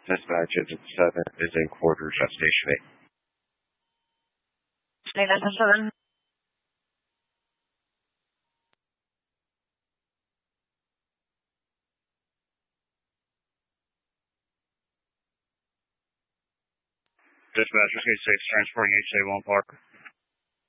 Dispatch Engine 7 is in quarters at Station 8. State Engine 7. Dispatch, State 6, transporting HJ1 Park.